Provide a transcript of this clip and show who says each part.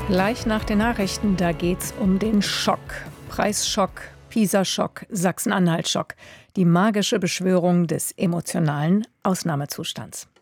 Speaker 1: Gleich nach den Nachrichten, da geht's um den Schock. Preisschock, PISA-Schock, Sachsen-Anhalt-Schock. Die magische Beschwörung des emotionalen Ausnahmezustands.